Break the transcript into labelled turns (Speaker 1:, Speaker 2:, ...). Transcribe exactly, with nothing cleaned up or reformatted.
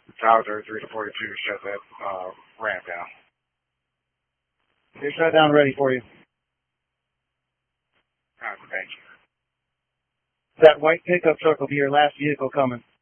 Speaker 1: Tower thirty-three to forty-two, shut that uh, ramp down.
Speaker 2: Your shutdown ready for you.
Speaker 1: All right, thank you.
Speaker 2: That white pickup truck will be your last vehicle coming.